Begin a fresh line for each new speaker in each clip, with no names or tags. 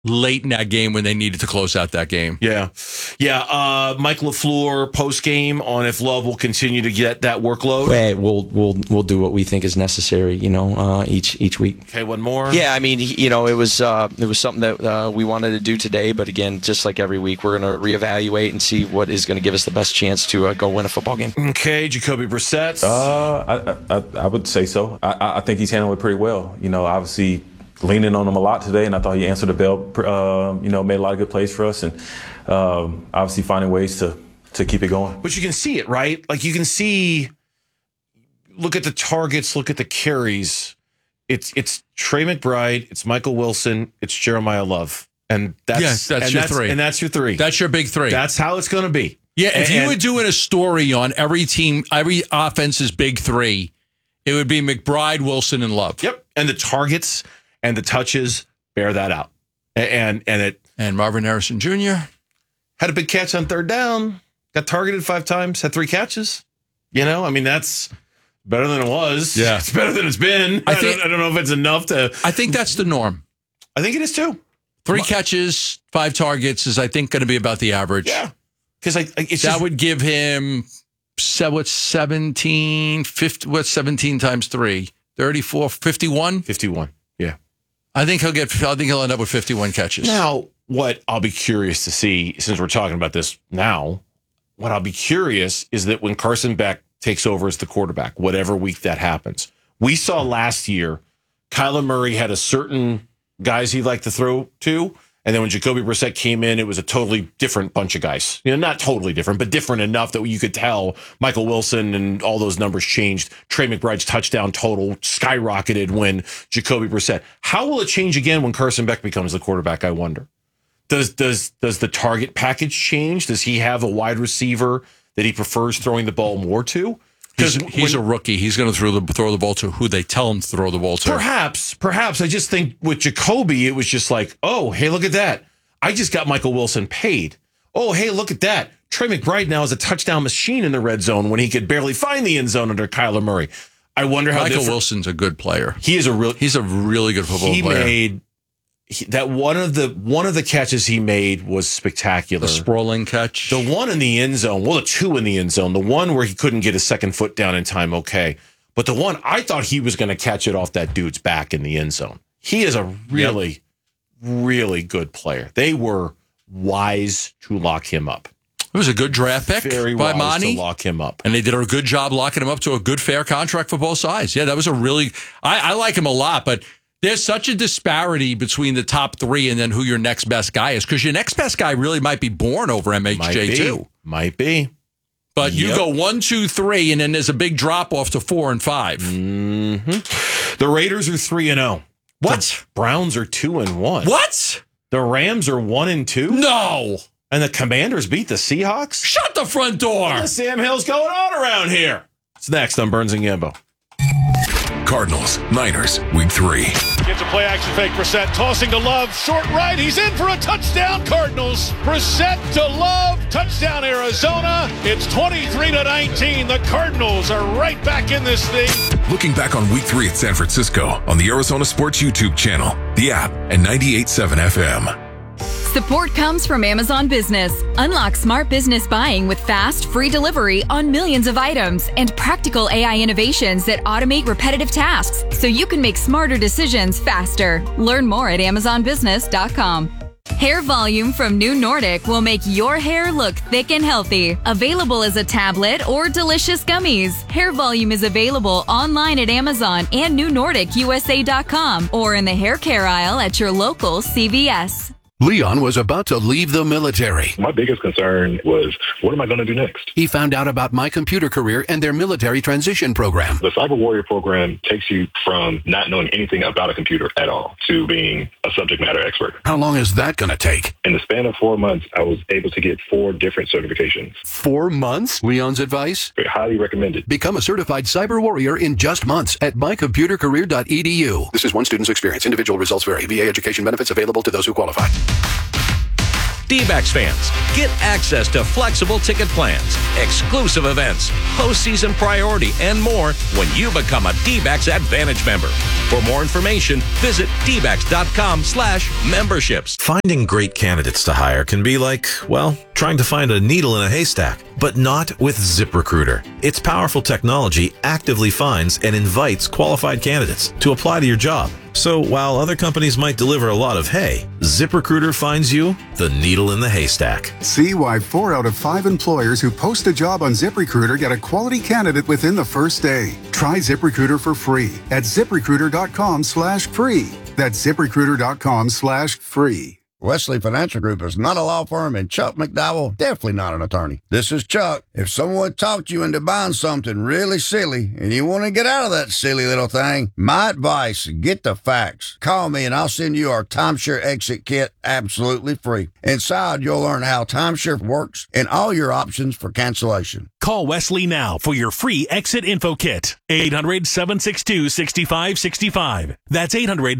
late in that game when they needed to close out that game.
Yeah. Mike LaFleur post game on if Love will continue to get that workload.
Hey, we'll do what we think is necessary, each week.
Okay, one more.
Yeah, I mean, it was something that we wanted to do today, but again, just like every week, we're going to reevaluate and see what is going to give us the best chance to go win a football game.
Okay, Jacoby Brissett.
I would say so. I think he's handled it pretty well. Obviously leaning on him a lot today, and I thought he answered the bell. Made a lot of good plays for us, and obviously finding ways to keep it going.
But you can see it, right? Like you can see. Look at the targets. Look at the carries. It's Trey McBride. It's Michael Wilson. It's Jeremiah Love, and that's your three. And that's your three.
That's your big three.
That's how it's going to be.
Yeah, if you were doing a story on every team, every offense's big three, it would be McBride, Wilson, and Love.
Yep, and the targets and the touches bear that out. And
Marvin Harrison Jr.
had a big catch on third down, got targeted 5 times, had 3 catches. That's better than it was.
Yeah.
It's better than it's been. I don't know if it's enough to.
I think that's the norm.
I think it is too.
3 catches, 5 targets is, I think, going to be about the average.
Yeah. Because
that would give him 17 times 3? 34, 51?
51. Yeah.
I think he'll end up with 51 catches.
Now, what I'll be curious to see, since we're talking about this now, what I'll be curious is that when Carson Beck takes over as the quarterback, whatever week that happens. We saw last year, Kyler Murray had a certain guys he liked to throw to, and then when Jacoby Brissett came in, it was a totally different bunch of guys. Not totally different, but different enough that you could tell Michael Wilson and all those numbers changed. Trey McBride's touchdown total skyrocketed when Jacoby Brissett. How will it change again when Carson Beck becomes the quarterback, I wonder? Does the target package change? Does he have a wide receiver that he prefers throwing the ball more to?
Because he's a rookie. He's going to throw the ball to who they tell him to throw the ball to.
Perhaps. I just think with Jacoby, it was just like, oh, hey, look at that. I just got Michael Wilson paid. Oh, hey, look at that. Trey McBride now is a touchdown machine in the red zone when he could barely find the end zone under Kyler Murray. I wonder how
Michael Wilson's a good player.
He's a really good football player. One of the catches he made was spectacular.
The sprawling catch.
The one in the end zone. Well, the 2 in the end zone. The one where he couldn't get his second foot down in time. Okay. But the one, I thought he was going to catch it off that dude's back in the end zone. He is a really, really good player. They were wise to lock him up.
It was a good draft pick by Monty.
To lock him up.
And they did a good job locking him up to a good, fair contract for both sides. Yeah, that was I like him a lot, but there's such a disparity between the top 3 and then who your next best guy is, because your next best guy really might be born over MHJ too.
Might be.
But you go 1, 2, 3, and then there's a big drop off to 4 and 5.
Mm-hmm. The Raiders are 3-0.
What?
The Browns are 2-1.
What?
The Rams are 1-2.
No.
And the Commanders beat the Seahawks.
Shut the front door.
What the Sam Hill's going on around here? It's next on Burns and Gambo.
Cardinals, Niners, Week 3.
Gets a play action fake. Brissett tossing to Love. Short right. He's in for a touchdown. Cardinals. Brissett to Love. Touchdown Arizona. It's 23-19. The Cardinals are right back in this thing.
Looking back on Week 3 at San Francisco on the Arizona Sports YouTube channel, the app, and 98.7 FM.
Support comes from Amazon Business. Unlock smart business buying with fast, free delivery on millions of items and practical AI innovations that automate repetitive tasks so you can make smarter decisions faster. Learn more at amazonbusiness.com. Hair Volume from New Nordic will make your hair look thick and healthy. Available as a tablet or delicious gummies. Hair Volume is available online at Amazon and NewNordicUSA.com or in the hair care aisle at your local CVS.
Leon was about to leave the military.
My biggest concern was, what am I going to do next?
He found out about My Computer Career and their military transition program.
The Cyber Warrior program takes you from not knowing anything about a computer at all to being a subject matter expert.
How long is that going to take?
In the span of 4 months, I was able to get 4 different certifications.
4 months? Leon's advice?
Highly recommended.
Become a certified cyber warrior in just months at mycomputercareer.edu. This is one student's experience. Individual results vary. VA education benefits available to those who qualify.
D-backs fans, get access to flexible ticket plans, exclusive events, postseason priority, and more when you become a D-backs Advantage member. For more information, visit dbacks.com/memberships.
Finding great candidates to hire can be like, well, trying to find a needle in a haystack, but not with ZipRecruiter. Its powerful technology actively finds and invites qualified candidates to apply to your job. So while other companies might deliver a lot of hay, ZipRecruiter finds you the needle in the haystack.
See why 4 out of 5 employers who post a job on ZipRecruiter get a quality candidate within the first day. Try ZipRecruiter for free at ZipRecruiter.com/free. That's ZipRecruiter.com/free.
Wesley Financial Group is not a law firm, and Chuck McDowell definitely not an attorney. This is Chuck. If someone talked you into buying something really silly and you want to get out of that silly little thing, my advice, get the facts. Call me and I'll send you our timeshare exit kit absolutely free. Inside, you'll learn how timeshare works and all your options for cancellation.
Call Wesley now for your free exit info kit. 800-762-6565. That's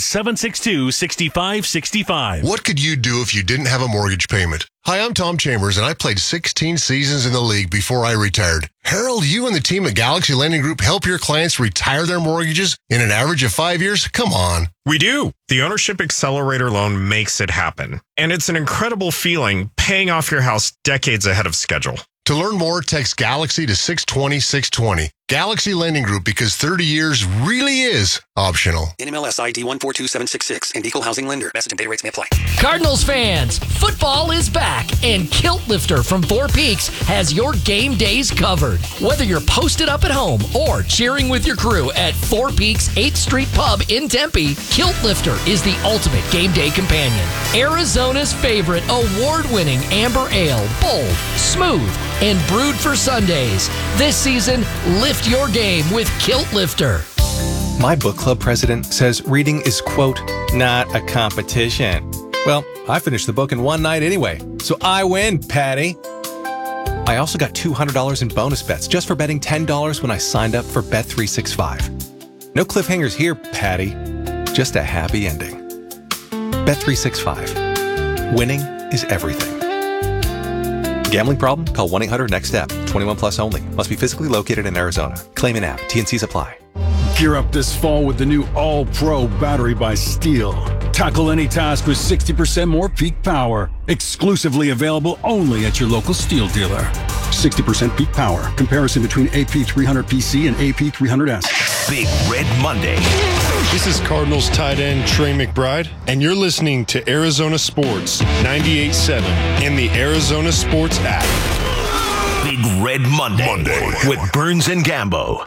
800-762-6565.
What could you do if you didn't have a mortgage payment? Hi, I'm Tom Chambers, and I played 16 seasons in the league before I retired. Harold, you and the team at Galaxy Lending Group help your clients retire their mortgages in an average of 5 years? Come on.
We do. The Ownership Accelerator loan makes it happen. And it's an incredible feeling paying off your house decades ahead of schedule.
To learn more, text Galaxy to 620-620. Galaxy Lending Group, because 30 years really is optional.
NMLS ID 142766 and Equal Housing Lender. Message and data rates may apply.
Cardinals fans, football is back, and Kilt Lifter from Four Peaks has your game days covered. Whether you're posted up at home or cheering with your crew at Four Peaks 8th Street Pub in Tempe, Kilt Lifter is the ultimate game day companion. Arizona's favorite award-winning amber ale, bold, smooth, and brewed for Sundays. This season, lift your game with Kilt Lifter.
My book club president says reading is, quote, not a competition. Well, I finished the book in one night anyway, so I win, Patty. I also got $200 in bonus bets just for betting $10 when I signed up for Bet365. No cliffhangers here, Patty. Just a happy ending. Bet365. Winning is everything. Gambling problem? Call 1-800-NEXT-STEP. 21 plus only. Must be physically located in Arizona. Claim in app. T&Cs apply.
Gear up this fall with the new All-Pro battery by Steel. Tackle any task with 60% more peak power. Exclusively available only at your local Steel dealer. 60% peak power. Comparison between AP300PC and AP300S.
Big Red Monday.
This is Cardinals tight end Trey McBride, and you're listening to Arizona Sports 98.7 and the Arizona Sports app.
Big Red Monday. With Burns and Gambo.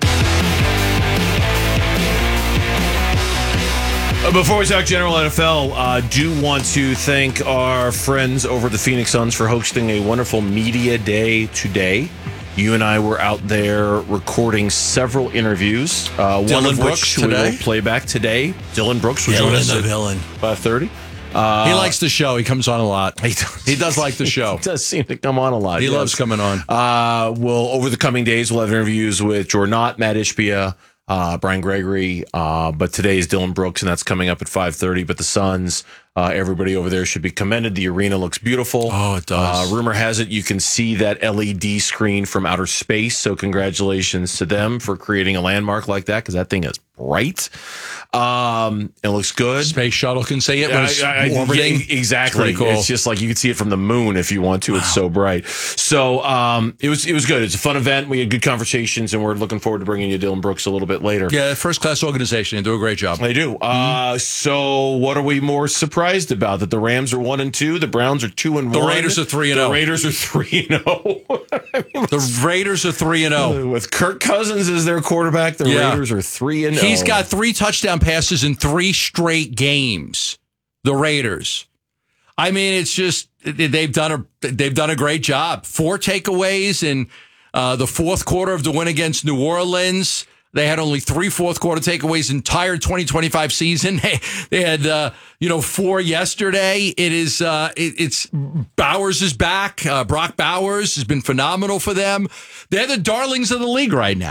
Before we talk general NFL, do want to thank our friends over at the Phoenix Suns for hosting a wonderful media day today. You and I were out there recording several interviees. One of which we will play back today. Dylan Brooks will join us at 5:30.
He likes the show. He comes on a lot. He does like the show.
He does seem to come on a lot.
He loves coming on.
Over the coming days, we'll have interviews with Jordan Ott, Matt Ishbia, Brian Gregory, but today is Dylan Brooks, and that's coming up at 5:30. But the Suns, everybody over there should be commended. The arena looks beautiful.
Oh, it does.
Rumor has it you can see that LED screen from outer space, so congratulations to them for creating a landmark like that, because that thing is bright. It looks good.
Space shuttle can see it when it's orbiting.
Exactly.
It's pretty cool.
It's just like you can see it from the moon if you want to. Wow. It's so bright. So it was good. It's a fun event. We had good conversations, and we're looking forward to bringing you Dylan Brooks a little bit later.
Yeah, first class organization. They do a great job.
They do. So what are we more surprised about? That the Rams are 1-2, the Browns are 2-1.
The Raiders are 3-0.
The Raiders are 3-0.
The Raiders are 3-0
with Kirk Cousins as their quarterback. The Raiders are 3-0.
He's got 3 touchdown passes in 3 straight games. The Raiders. I mean, it's just they've done a great job. 4 takeaways in the fourth quarter of the win against New Orleans. They had only 3 fourth quarter takeaways entire 2025 season. They had 4 yesterday. It's Bowers is back. Brock Bowers has been phenomenal for them. They're the darlings of the league right now.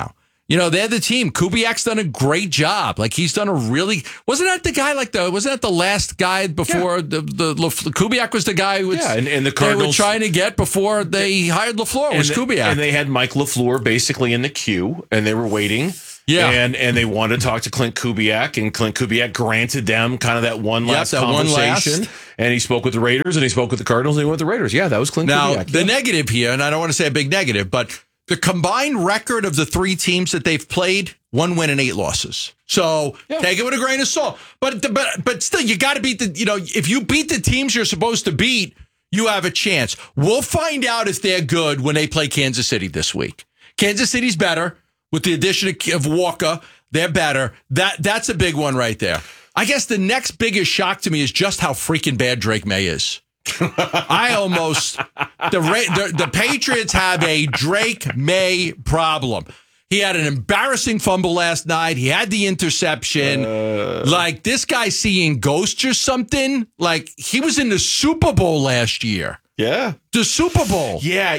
They're the team. Kubiak's done a great job. Like, he's done a really. Wasn't that the guy? Wasn't that the last guy before the Kubiak was the guy who
and the Cardinals
they were trying to get before they hired LaFleur was Kubiak,
and they had Mike LaFleur basically in the queue, and they were waiting.
Yeah,
and they wanted to talk to Clint Kubiak, and Clint Kubiak granted them kind of that one last conversation. And he spoke with the Raiders, and he spoke with the Cardinals, and he went with the Raiders. Yeah, that was Clint Kubiak.
Now, the negative here, and I don't want to say a big negative, but the combined record of the three teams that they've played, 1 win and 8 losses. So take it with a grain of salt. But still, you got to beat if you beat the teams you're supposed to beat, you have a chance. We'll find out if they're good when they play Kansas City this week. Kansas City's better. With the addition of Walker, they're better. That's a big one right there. I guess the next biggest shock to me is just how freaking bad Drake May is. The Patriots have a Drake May problem. He had an embarrassing fumble last night. He had the interception. This guy seeing ghosts or something. Like, he was in the Super Bowl last year.
Yeah.
The Super Bowl.
Yeah,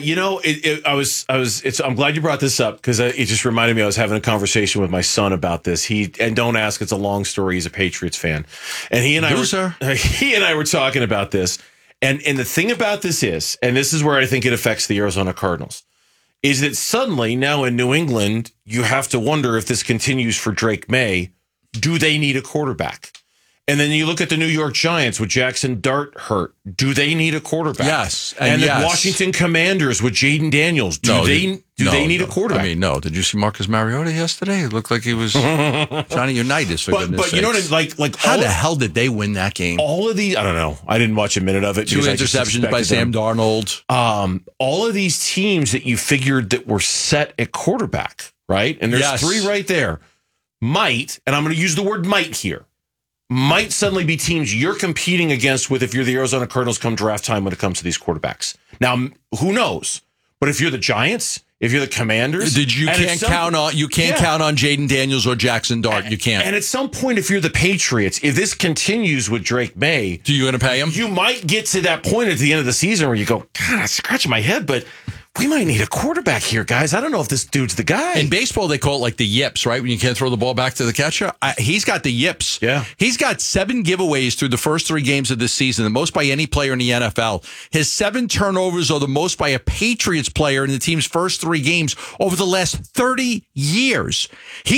I'm glad you brought this up because it just reminded me I was having a conversation with my son about this. And don't ask, it's a long story. He's a Patriots fan. And he and I were talking about this. And the thing about this is, and this is where I think it affects the Arizona Cardinals, is that suddenly now in New England, you have to wonder if this continues for Drake May, do they need a quarterback? And then you look at the New York Giants with Jackson Dart hurt. Do they need a quarterback?
Yes.
And the Washington Commanders with Jaden Daniels. Do they need a quarterback?
I mean, no. Did you see Marcus Mariota yesterday? It looked like he was Johnny Unitas, for goodness sakes.
But you know what I mean?
How the hell did they win that game?
All of these, I don't know. I didn't watch a minute of it.
2 interceptions by Sam Darnold.
All of these teams that you figured that were set at quarterback, right? And there's 3 right there. Might, and I'm going to use the word might here, might suddenly be teams you're competing against with if you're the Arizona Cardinals come draft time when it comes to these quarterbacks. Now, who knows? But if you're the Giants, if you're the Commanders,
you can't count on Jaden Daniels or Jackson Dart. You can't.
And at some point, if you're the Patriots, if this continues with Drake May,
do you going to pay him?
You might get to that point at the end of the season where you go, God, I'm scratching my head, but we might need a quarterback here, guys. I don't know if this dude's the guy.
In baseball, they call it like the yips, right? When you can't throw the ball back to the catcher. He's got the yips.
Yeah.
He's got 7 giveaways through the first 3 games of this season, the most by any player in the NFL. His 7 turnovers are the most by a Patriots player in the team's first 3 games over the last 30 years.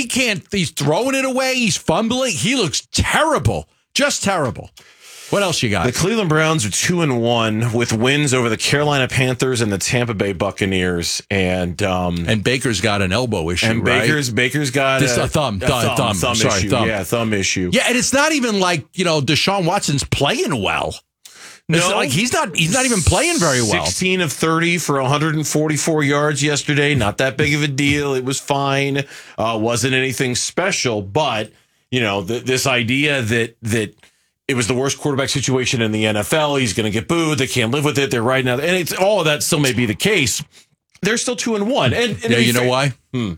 He's throwing it away. He's fumbling. He looks terrible. Just terrible. What else you got?
The Cleveland Browns are 2-1 with wins over the Carolina Panthers and the Tampa Bay Buccaneers, and
Baker's got an elbow issue.
And Baker's got
a thumb issue.
Yeah, thumb issue.
Yeah, and it's not even like Deshaun Watson's playing well. It's like he's not even playing very well.
16 of 30 for 144 yards yesterday. Not that big of a deal. It was fine. Wasn't anything special, but this idea that it was the worst quarterback situation in the NFL. He's going to get booed. They can't live with it. They're riding out. And all of that still may be the case. They're still 2-1. And
you know why?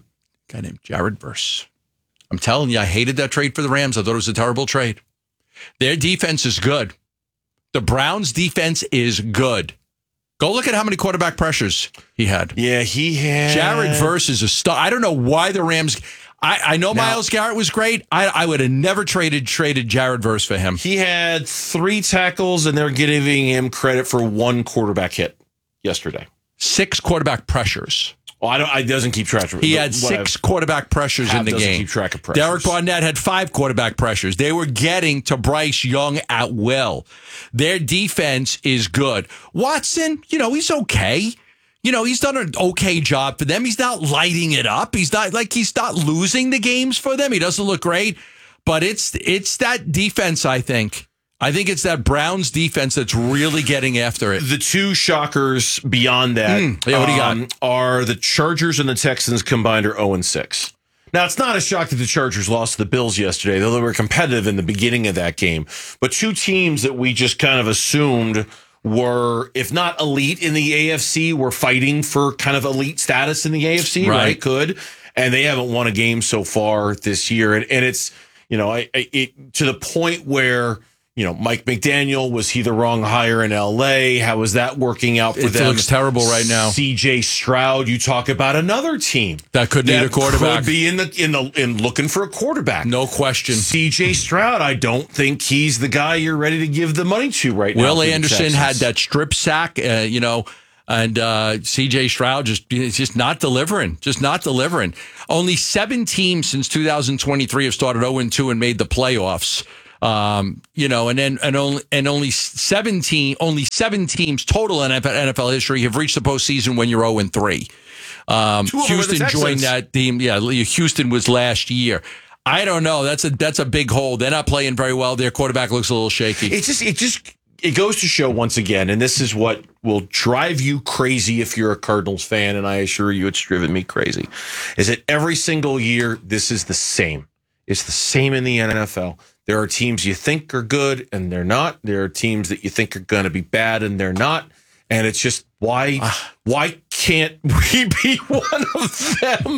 Guy named Jared Verse. I'm telling you, I hated that trade for the Rams. I thought it was a terrible trade. Their defense is good. The Browns' defense is good. Go look at how many quarterback pressures he had.
Yeah, he had.
Jared Verse is a star. I don't know why the Rams... I know Myles Garrett was great. I would have never traded Jared Verse for him.
He had 3 tackles, and they're giving him credit for 1 quarterback hit yesterday.
6 quarterback pressures.
Well, I doesn't keep track of it.
He had 6 quarterback pressures in the game.
Keep track of pressures.
Derek Barnett had 5 quarterback pressures. They were getting to Bryce Young at will. Their defense is good. Watson, he's okay. He's done an okay job for them. He's not lighting it up. He's not losing the games for them. He doesn't look great, but it's that defense, I think. I think it's that Browns defense that's really getting after it.
The 2 shockers beyond that
what do you got?
Are the Chargers and the Texans combined are 0-6. Now, it's not a shock that the Chargers lost to the Bills yesterday, though they were competitive in the beginning of that game. But 2 teams that we just kind of assumed were, if not elite in the AFC, were fighting for kind of elite status in the AFC, right? And they haven't won a game so far this year. And it's, to the point where, Mike McDaniel, was he the wrong hire in LA? How is that working out for them?
It looks terrible right now.
CJ Stroud, you talk about another team
that could need a quarterback.
Could be in looking for a quarterback.
No question.
CJ Stroud, I don't think he's the guy you're ready to give the money to right now.
Will Anderson had that strip sack, and CJ Stroud just not delivering. Just not delivering. Only 7 teams since 2023 have started 0-2 and made the playoffs. Only 7 teams total in NFL history have reached the postseason when you're 0-3. Houston joined that team. Yeah, Houston was last year. I don't know. That's a big hole. They're not playing very well. Their quarterback looks a little shaky.
It goes to show once again, and this is what will drive you crazy if you're a Cardinals fan, and I assure you it's driven me crazy, is that every single year this is the same. It's the same in the NFL. There are teams you think are good, and they're not. There are teams that you think are going to be bad, and they're not. And it's just, why can't we be one of them?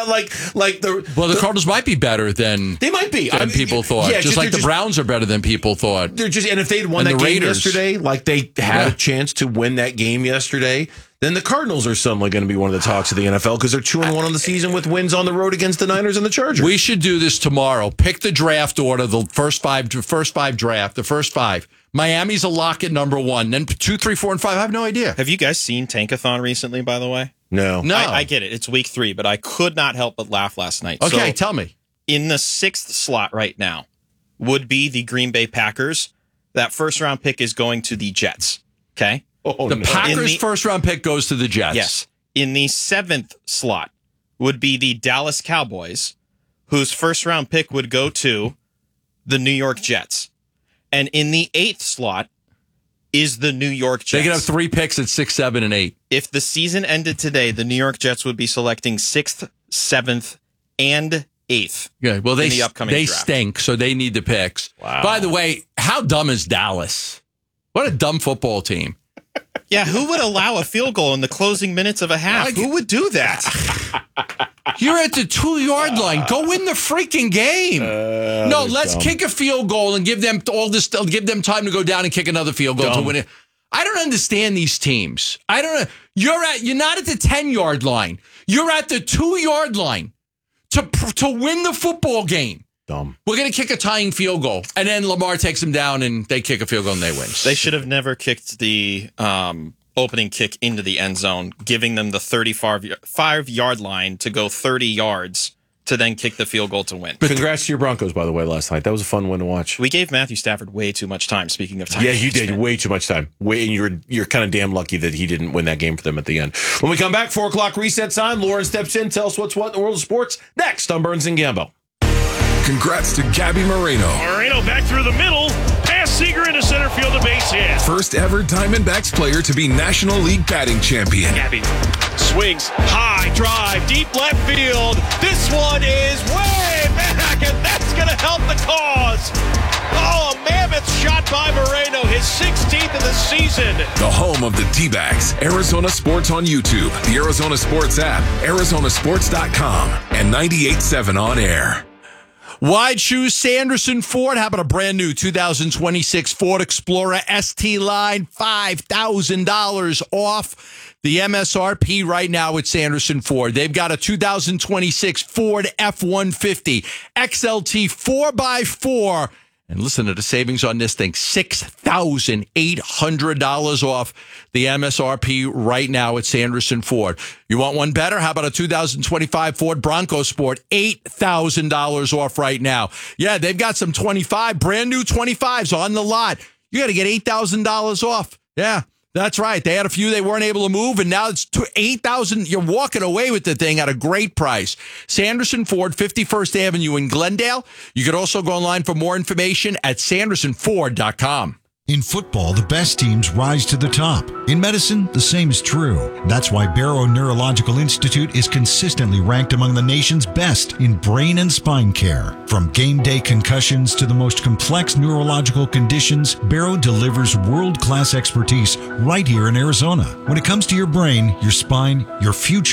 The
Cardinals might be better than
they might be
than people thought.
Yeah,
just like the Browns are better than people thought.
And if they'd won that game yesterday, like they had a chance to win that game yesterday, then the Cardinals are suddenly going to be one of the talks of the NFL because they're 2-1 on the season with wins on the road against the Niners and the Chargers.
We should do this tomorrow. Pick the draft order, the first five draft, the first 5. Miami's a lock at number 1. Then 2, 3, 4, and 5. I have no idea.
Have you guys seen Tankathon recently, by the way?
No.
I get it. It's week 3, but I could not help but laugh last night.
Okay, tell me.
In the 6th slot right now would be the Green Bay Packers. That first-round pick is going to the Jets. Okay?
The Packers' first-round pick goes to the Jets.
Yes. In the 7th slot would be the Dallas Cowboys, whose first-round pick would go to the New York Jets. And in the 8th slot is the New York Jets.
They could have 3 picks at 6, 7, and 8.
If the season ended today, the New York Jets would be selecting 6th, 7th, and 8th.
Yeah, well,
in the upcoming draft.
Stink, so they need the picks.
Wow.
By the way, how dumb is Dallas? What a dumb football team.
Yeah, who would allow a field goal in the closing minutes of a half? Who would do that?
You're at the 2-yard line. Go win the freaking game. No, let's kick a field goal and give them give them time to go down and kick another field goal to win it. I don't understand these teams. I don't know. You're not at the 10-yard line. You're at the 2-yard line to win the football game.
Dumb.
We're going to kick a tying field goal, and then Lamar takes them down, and they kick a field goal, and they win.
They should have never kicked the opening kick into the end zone, giving them the 35-yard line to go 30 yards to then kick the field goal to win.
But congrats to your Broncos, by the way, last night. That was a fun one to watch.
We gave Matthew Stafford way too much time, speaking of time.
Yeah, you did. Way too much time. And you're kind of damn lucky that he didn't win that game for them at the end. When we come back, 4 o'clock reset time, Lauren steps in, tell us what's what in the world of sports. Next on Burns and Gambo.
Congrats to Gabby Moreno.
Moreno back through the middle. Pass Seager into center field to base hit.
First ever Diamondbacks player to be National League batting champion.
Gabby swings, high drive, deep left field. This one is way back, and that's going to help the cause. Oh, a mammoth shot by Moreno, his 16th of the season.
The home of the D-backs, Arizona Sports on YouTube, the Arizona Sports app, arizonasports.com, and 98.7 on air.
Wide Shoes, Sanderson Ford. How about a brand new 2026 Ford Explorer ST line? $5,000 off the MSRP right now at Sanderson Ford. They've got a 2026 Ford F-150 XLT 4x4. And listen to the savings on this thing, $6,800 off the MSRP right now at Sanderson Ford. You want one better? How about a 2025 Ford Bronco Sport? $8,000 off right now. Yeah, they've got some brand new 25s on the lot. You got to get $8,000 off. Yeah, that's right. They had a few they weren't able to move, and now it's $8,000. You're walking away with the thing at a great price. Sanderson Ford, 51st Avenue in Glendale. You could also go online for more information at sandersonford.com.
In football, the best teams rise to the top. In medicine, the same is true. That's why Barrow Neurological Institute is consistently ranked among the nation's best in brain and spine care. From game day concussions to the most complex neurological conditions, Barrow delivers world-class expertise right here in Arizona. When it comes to your brain, your spine, your future,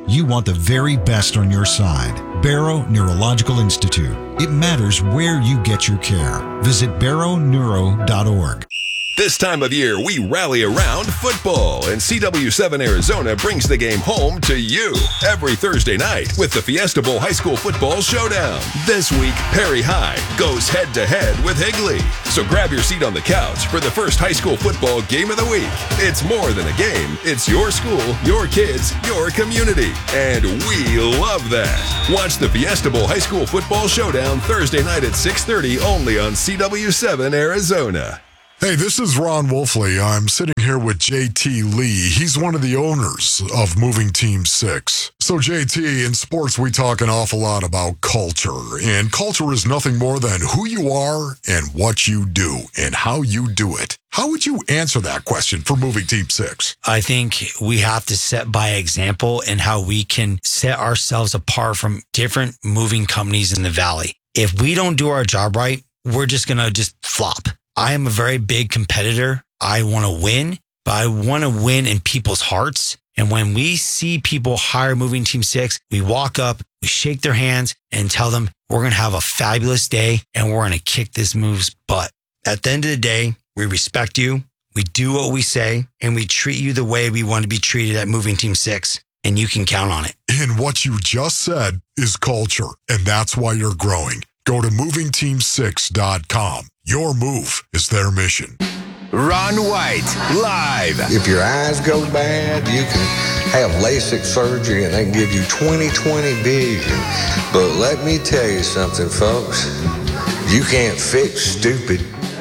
you want the very best on your side. Barrow Neurological Institute. It matters where you get your care. Visit barrowneuro.org.
This time of year, we rally around football, and CW7 Arizona brings the game home to you every Thursday night with the Fiesta Bowl High School Football Showdown. This week, Perry High goes head-to-head with Higley. So grab your seat on the couch for the first high school football game of the week. It's more than a game. It's your school, your kids, your community. And we love that. Watch the Fiesta Bowl High School Football Showdown Thursday night at 6:30 only on CW7 Arizona.
Hey, this is Ron Wolfley. I'm sitting here with JT Lee. He's one of the owners of Moving Team 6. So JT, in sports, we talk an awful lot about culture. And culture is nothing more than who you are and what you do and how you do it. How would you answer that question for Moving Team 6?
I think we have to set by example in how we can set ourselves apart from different moving companies in the Valley. If we don't do our job right, we're just going to just flop. I am a very big competitor. I want to win, but I want to win in people's hearts. And when we see people hire Moving Team 6, we walk up, we shake their hands and tell them we're going to have a fabulous day and we're going to kick this move's butt. At the end of the day, we respect you. We do what we say and we treat you the way we want to be treated at Moving Team 6. And you can count on it.
And what you just said is culture. And that's why you're growing. Go to movingteam6.com. Your move is their mission.
Ron White, live.
If your eyes go bad, you can have LASIK surgery and they can give you 20/20 vision. But let me tell you something, folks. You can't fix stupid.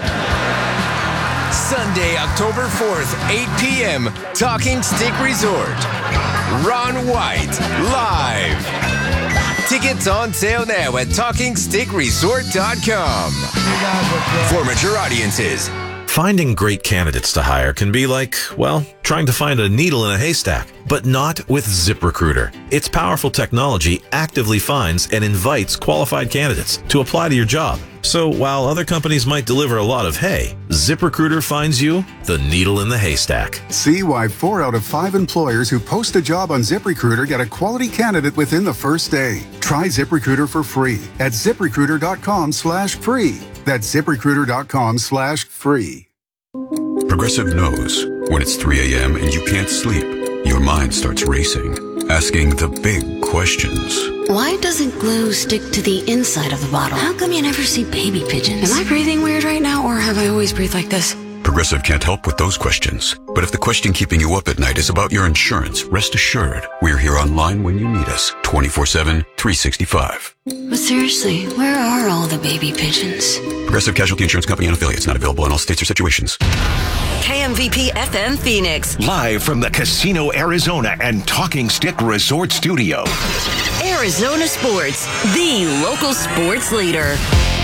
Sunday, October 4th, 8 p.m., Talking Stick Resort. Ron White, live. Tickets on sale now at TalkingStickResort.com. For mature audiences.
Finding great candidates to hire can be like, well, trying to find a needle in a haystack, but not with ZipRecruiter. Its powerful technology actively finds and invites qualified candidates to apply to your job. So while other companies might deliver a lot of hay, ZipRecruiter finds you the needle in the haystack.
See why 4 out of 5 employers who post a job on ZipRecruiter get a quality candidate within the first day. Try ZipRecruiter for free at ZipRecruiter.com/free. That's ZipRecruiter.com/free.
Progressive knows when it's 3 a.m. and you can't sleep, your mind starts racing, asking the big questions.
Why doesn't glue stick to the inside of the bottle? How come you never see baby pigeons? Am I breathing weird right now, or have I always breathed like this?
Progressive can't help with those questions. But if the question keeping you up at night is about your insurance, rest assured, we're here online when you need us, 24/7, 365.
But seriously, where are all the baby pigeons?
Progressive Casualty Insurance Company and affiliates, not available in all states or situations.
KMVP FM Phoenix.
Live from the Casino Arizona and Talking Stick Resort Studio.
Arizona Sports, the local sports leader.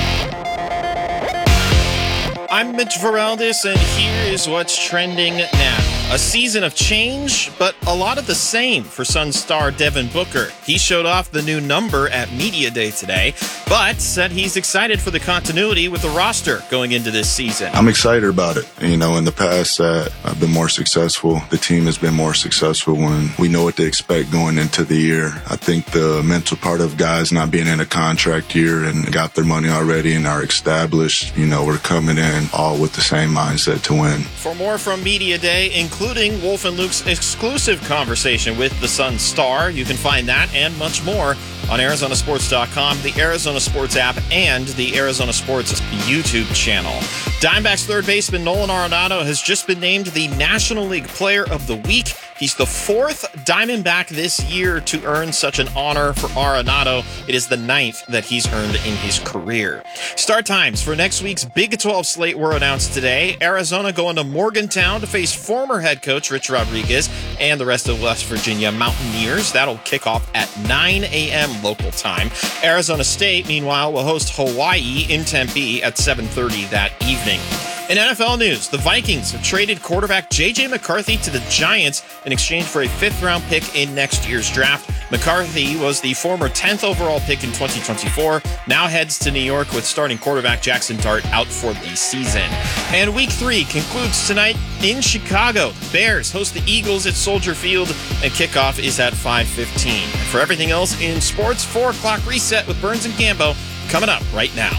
I'm Mitch Varaldis, and here is what's trending now. A season of change, but a lot of the same for Sun star Devin Booker. He showed off the new number at Media Day today, but said he's excited for the continuity with the roster going into this season.
I'm excited about it. You know, in the past, I've been more successful. The team has been more successful when we know what to expect going into the year. I think the mental part of guys not being in a contract year and got their money already and are established, you know, we're coming in all with the same mindset to win.
For more from Media Day, including Wolf and Luke's exclusive conversation with the Sun star, you can find that and much more on ArizonaSports.com, the Arizona Sports app, and the Arizona Sports YouTube channel. Diamondbacks third baseman Nolan Arenado has just been named the National League Player of the Week. He's the 4th Diamondback this year to earn such an honor. For Arenado, it is the 9th that he's earned in his career. Start times for next week's Big 12 slate were announced today. Arizona going to Morgantown to face former head coach Rich Rodriguez and the rest of West Virginia Mountaineers. That'll kick off at 9 a.m. local time. Arizona State, meanwhile, will host Hawaii in Tempe at 7:30 that evening. In NFL news, the Vikings have traded quarterback J.J. McCarthy to the Giants in exchange for a 5th-round pick in next year's draft. McCarthy was the former 10th overall pick in 2024, now heads to New York with starting quarterback Jackson Dart out for the season. And week 3 concludes tonight in Chicago. Bears host the Eagles at Soldier Field, and kickoff is at 5:15. For everything else in sports, 4 o'clock reset with Burns and Gambo coming up right now.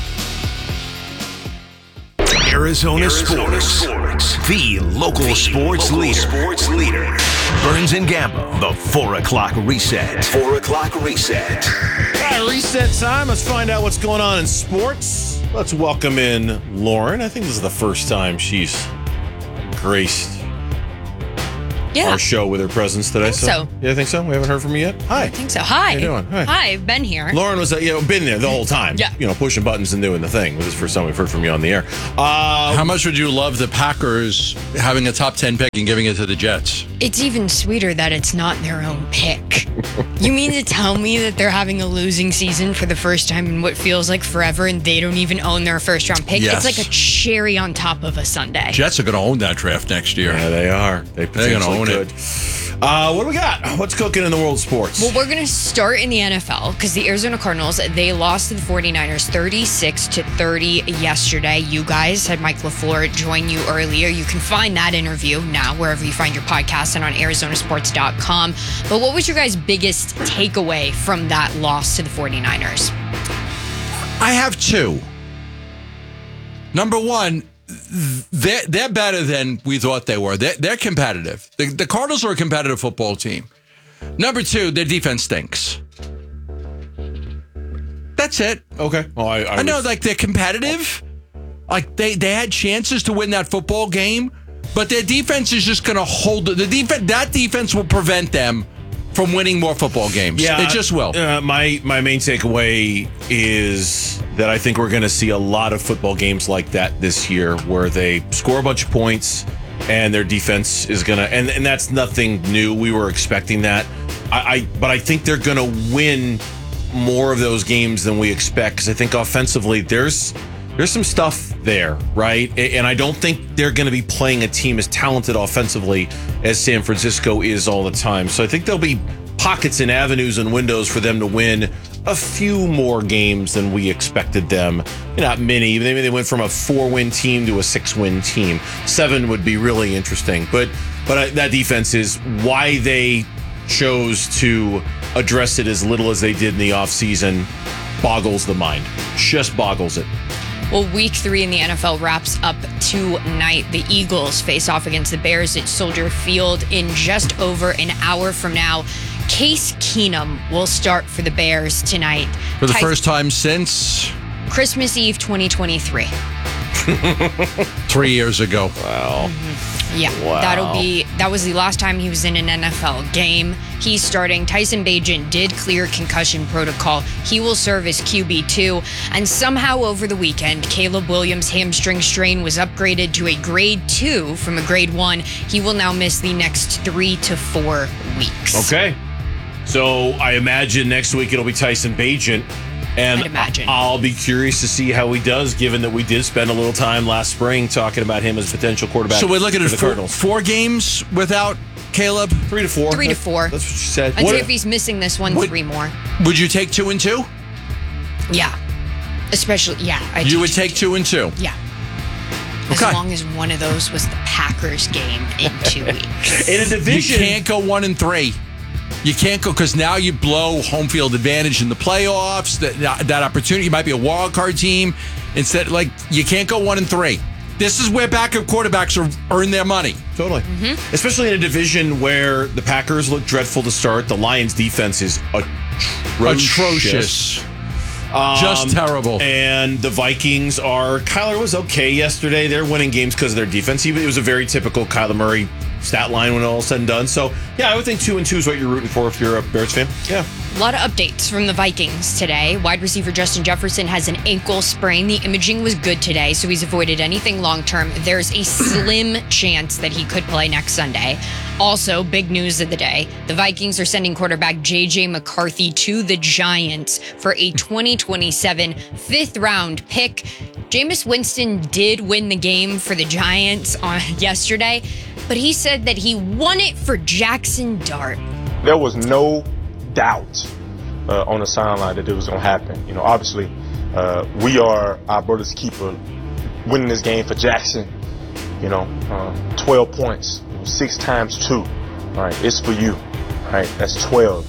Arizona Sports, the local sports leader. Burns and Gambo, the 4 o'clock reset. 4 o'clock reset.
All right, reset time. Let's find out what's going on in sports. Let's welcome in Lauren. I think this is the first time she's graced our show with her presence today.
So.
Yeah, I think so. We haven't heard from you yet. Hi.
I think so. Hi.
How you doing?
Hi, I've been here.
Lauren was, been there the whole time.
Yeah.
Pushing buttons and doing the thing. This is the first time we've heard from you on the air.
How much would you love the Packers having a top 10 pick and giving it to the Jets?
It's even sweeter that it's not their own pick. You mean to tell me that they're having a losing season for the first time in what feels like forever and they don't even own their first-round pick?
Yes.
It's like a cherry on top of a sundae.
Jets are going to own that draft next year.
Yeah, they are. They're
going to own it.
What do we got? What's cooking in the world of sports?
Well, we're going to start in the NFL because the Arizona Cardinals, they lost to the 49ers 36-30 yesterday. You guys had Mike LaFleur join you earlier. You can find that interview now wherever you find your podcast and on arizonasports.com. But what was your guys' biggest takeaway from that loss to the 49ers?
I have 2. Number 1, they're better than we thought they were. They're competitive. The Cardinals are a competitive football team. Number 2, their defense stinks. That's it.
Okay. Well,
I know, like, they're competitive. Like, they had chances to win that football game, but their defense is just going to hold that defense will prevent them from winning more football games.
Yeah,
it just will.
My main takeaway is that I think we're going to see a lot of football games like that this year where they score a bunch of points and their defense is going to, and that's nothing new. We were expecting that. But I think they're going to win more of those games than we expect because I think offensively there's some stuff there, right? And I don't think they're going to be playing a team as talented offensively as San Francisco is all the time. So I think there'll be pockets and avenues and windows for them to win a few more games than we expected them. Not many. Maybe they went from a 4-win team to a 6-win team. 7 would be really interesting. But that defense is why they chose to address it as little as they did in the offseason. Boggles the mind. Just boggles it.
Well, week 3 in the NFL wraps up tonight. The Eagles face off against the Bears at Soldier Field in just over an hour from now. Case Keenum will start for the Bears tonight.
For the first time since
Christmas Eve 2023.
3 years ago.
Wow.
Yeah,
Wow.
that was the last time he was in an NFL game. He's starting. Tyson Bagent did clear concussion protocol. He will serve as QB2. And somehow over the weekend, Caleb Williams' hamstring strain was upgraded to a grade 2 from a grade 1. He will now miss the next 3 to 4 weeks.
Okay. So I imagine next week it'll be Tyson Bagent. And
I'd imagine.
I'll be curious to see how he does, given that we did spend a little time last spring talking about him as a potential quarterback.
So we're looking at
for the Cardinals.
4 games without Caleb?
3 to 4.
3 to 4.
That's what you said.
I'd say if he's missing this one, 3 more.
Would you take 2 and 2?
Yeah. Especially, yeah.
You would take 2 and 2?
Yeah. As long as one of those was the Packers game in 2 weeks.
In a division.
You can't go 1 and 3. You can't go because now you blow home field advantage in the playoffs. That opportunity might be a wild card team. Instead, you can't go 1 and 3. This is where backup quarterbacks earn their money.
Totally. Mm-hmm. Especially in a division where the Packers look dreadful to start. The Lions' defense is atrocious.
Just terrible.
And the Vikings Kyler was okay yesterday. They're winning games because of their defense. It was a very typical Kyler Murray stat line when all said and done. So, yeah, I would think 2 and 2 is what you're rooting for if you're a Bears fan. Yeah.
A lot of updates from the Vikings today. Wide receiver Justin Jefferson has an ankle sprain. The imaging was good today, so he's avoided anything long-term. There's a slim chance that he could play next Sunday. Also, big news of the day, the Vikings are sending quarterback J.J. McCarthy to the Giants for a 2027 fifth-round pick. Jameis Winston did win the game for the Giants yesterday, but he said that he won it for Jackson Dart.
There was no doubt on the sideline that it was going to happen. You know, obviously, we are our brother's keeper. Winning this game for Jackson, 12 points, 6 times 2. All right, it's for you. All right, that's 12.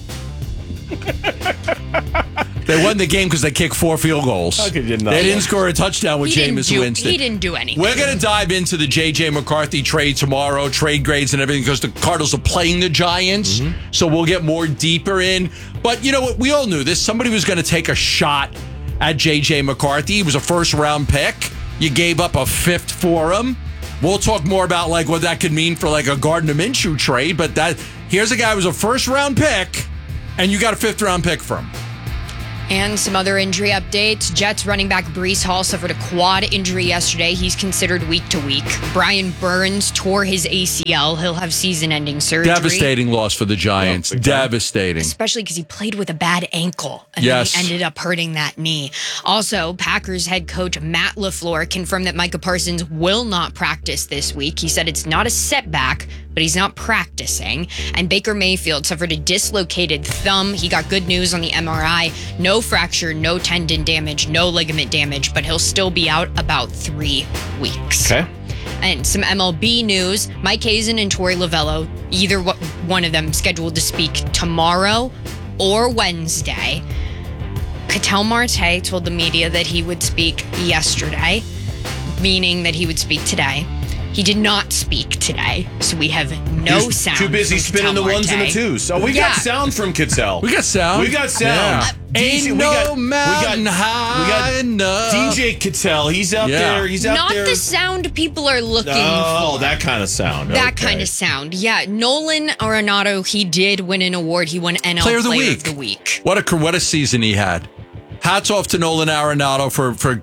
They won the game because they kicked 4 field goals.
How could you not?
They didn't score a touchdown with Jameis Winston.
He didn't do anything.
We're going to dive into the J.J. McCarthy trade tomorrow, trade grades and everything, because the Cardinals are playing the Giants. So we'll get more deeper in. But you know what? We all knew this. Somebody was going to take a shot at J.J. McCarthy. He was a first-round pick. You gave up a 5th for him. We'll talk more about like what that could mean for like a Gardner Minshew trade. But here's a guy who was a first-round pick, and you got a 5th-round pick from him.
And some other injury updates. Jets running back Breece Hall suffered a quad injury yesterday. He's considered week to week. Brian Burns tore his ACL. He'll have season-ending surgery.
Devastating loss for the Giants. Devastating.
Especially because he played with a bad ankle. And then he ended up hurting that knee. Also, Packers head coach Matt LaFleur confirmed that Micah Parsons will not practice this week. He said it's not a setback, but he's not practicing. And Baker Mayfield suffered a dislocated thumb. He got good news on the MRI. No fracture, no tendon damage, no ligament damage, but he'll still be out about 3 weeks.
Okay.
And some MLB news. Mike Hazen and Torey Lovello, either one of them scheduled to speak tomorrow or Wednesday. Ketel Marte told the media that he would speak yesterday, meaning that he would speak today. He did not speak today, so we have no sound.
Too busy
from
spinning the
Ketel
ones and the
Marte.
twos. So we got sound from Ketel.
We got sound.
We got sound.
Yeah. Ain't no mountain high enough.
DJ Ketel. He's out there. He's out
Not
there.
the sound people are looking
Oh,
for.
that kind of sound.
That
Okay.
kind of sound. Yeah, Nolan Arenado, he did win an award. He won NL
Player of the
Week.
What a season he had. Hats off to Nolan Arenado for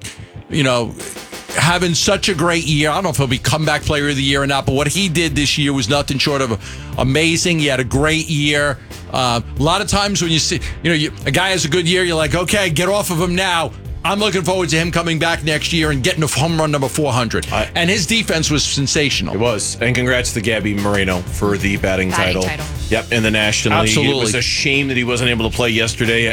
having such a great year. I don't know if he'll be comeback player of the year or not, but what he did this year was nothing short of amazing. He had a great year. A lot of times when you see, a guy has a good year, you're like, okay, get off of him now. I'm looking forward to him coming back next year and getting a home run number 400. And his defense was sensational.
It was. And congrats to Gabby Moreno for the batting title. Yep, in the National League.
Absolutely.
It was a shame that he wasn't able to play yesterday.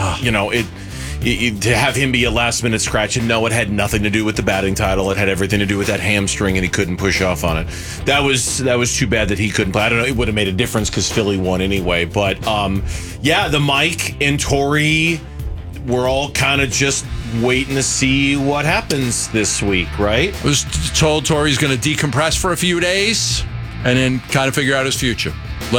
To have him be a last-minute scratch, and no, it had nothing to do with the batting title. It had everything to do with that hamstring, and he couldn't push off on it. That was too bad that he couldn't play. I don't know. It would have made a difference because Philly won anyway. But, the Mike and Torey, we're all kind of just waiting to see what happens this week, right?
I was told Torey's going to decompress for a few days and then kind of figure out his future.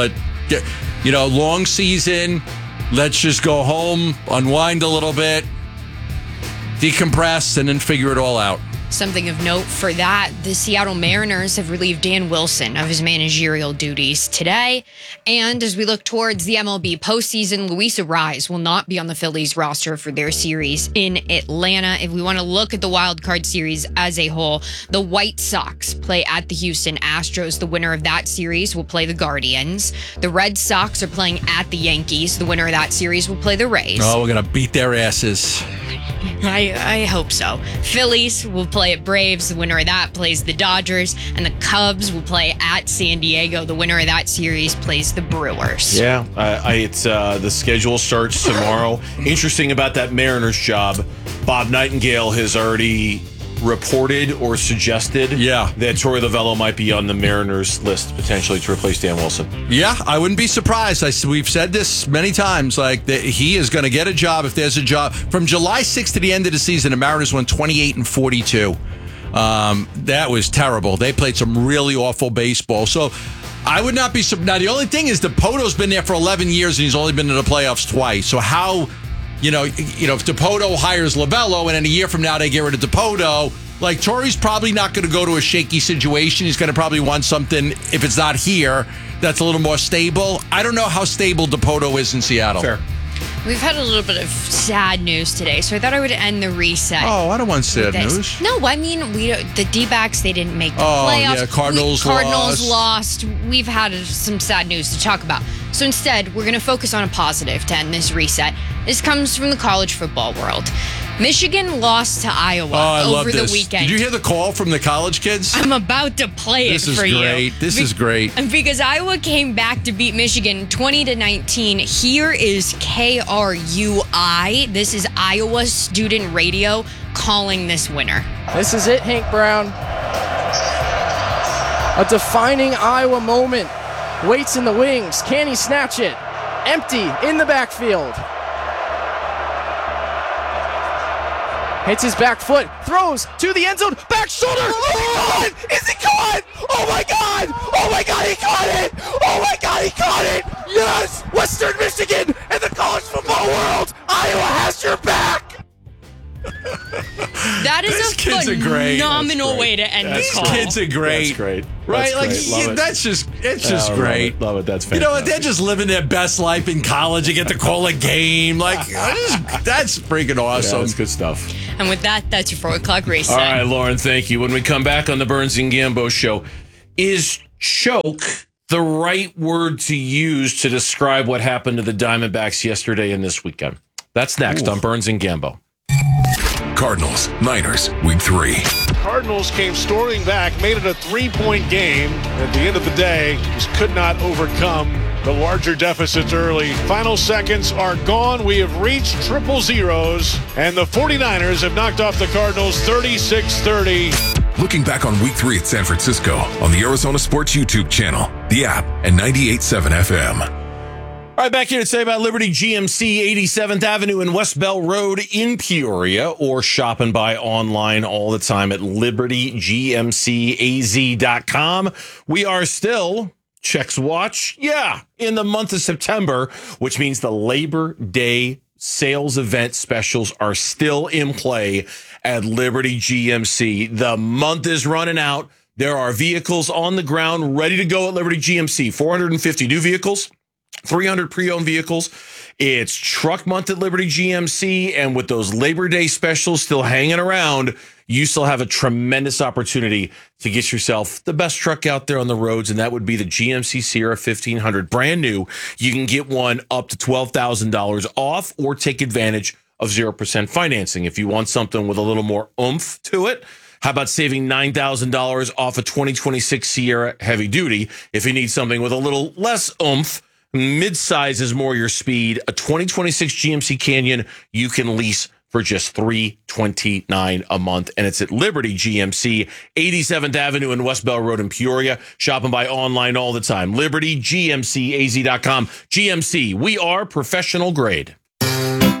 Long season. Let's just go home, unwind a little bit, decompress, and then figure it all out.
Something of note for that, the Seattle Mariners have relieved Dan Wilson of his managerial duties today. And as we look towards the MLB postseason, Luis Arraez will not be on the Phillies roster for their series in Atlanta. If we want to look at the wild card series as a whole, the White Sox play at the Houston Astros. The winner of that series will play the Guardians. The Red Sox are playing at the Yankees. The winner of that series will play the Rays.
Oh, we're going to beat their asses.
I hope so. Phillies will play at Braves. The winner of that plays the Dodgers. And the Cubs will play at San Diego. The winner of that series plays the Brewers.
Yeah, it's the schedule starts tomorrow. Interesting about that Mariners job, Bob Nightingale has already reported or suggested that Torey Lovello might be on the Mariners list potentially to replace Dan Wilson.
Yeah, I wouldn't be surprised. We've said this many times, that he is going to get a job if there's a job. From July 6th to the end of the season, the Mariners won 28-42. That was terrible. They played some really awful baseball. So I would not be surprised. Now, the only thing is DePoto's been there for 11 years and he's only been to the playoffs twice. So how... if DePoto hires Lovello and then a year from now they get rid of DePoto, Torey's probably not going to go to a shaky situation. He's going to probably want something, if it's not here, that's a little more stable. I don't know how stable DePoto is in Seattle.
Fair.
We've had a little bit of sad news today, so I thought I would end the reset.
Oh, I don't want sad
with this.
news.
No, I mean, the D-backs, they didn't make the playoffs.
Yeah, Cardinals
lost. We've had some sad news to talk about. So instead, we're going to focus on a positive to end this reset. This comes from the college football world. Michigan lost to Iowa over the weekend.
Did you hear the call from the college kids?
I'm about to play it for you.
This is great.
And because Iowa came back to beat Michigan 20-19, here is KRUI. This is Iowa Student Radio calling this winner.
This is it, Hank Brown. A defining Iowa moment. Waits in the wings. Can he snatch it? Empty in the backfield. Hits his back foot. Throws to the end zone. Back shoulder. Oh, is he caught? Oh my God. Oh my God, he caught it. Oh my God, he caught it. Yes. Western Michigan and the college football world. Iowa has your back.
That is a phenomenal way to end the call.
These kids are great.
That's great.
Right?
That's
it's
great.
just great.
Love it. That's fantastic.
You know what? They're just living their best life in college. You get to call a game. That's freaking awesome.
Yeah, that's good stuff.
And with that, that's your 4 o'clock race.
All right, Lauren, thank you. When we come back on the Burns and Gambo show, is choke the right word to use to describe what happened to the Diamondbacks yesterday and this weekend? That's next on Burns and Gambo.
Cardinals, Niners, Week 3.
Cardinals came storming back, made it a 3-point game. At the end of the day, just could not overcome the larger deficits early. Final seconds are gone. We have reached triple zeros, and the 49ers have knocked off the Cardinals 36-30.
Looking back on Week 3 at San Francisco on the Arizona Sports YouTube channel, the app, and 98.7 FM.
All right, back here to say about Liberty GMC, 87th Avenue and West Bell Road in Peoria, or shop and buy online all the time at libertygmcaz.com. We are still, checks watch, in the month of September, which means the Labor Day sales event specials are still in play at Liberty GMC. The month is running out. There are vehicles on the ground ready to go at Liberty GMC. 450 new vehicles. 300 pre-owned vehicles. It's truck month at Liberty GMC, and with those Labor Day specials still hanging around, you still have a tremendous opportunity to get yourself the best truck out there on the roads, and that would be the GMC Sierra 1500. Brand new. You can get one up to $12,000 off or take advantage of 0% financing. If you want something with a little more oomph to it, how about saving $9,000 off a 2026 Sierra Heavy Duty? If you need something with a little less oomph, mid-size is more your speed. A 2026 GMC Canyon you can lease for just $329 a month, and it's at Liberty GMC, 87th Avenue and West Bell Road in Peoria. Shop and buy online all the time. LibertyGMCAZ.com. GMC, we are professional grade.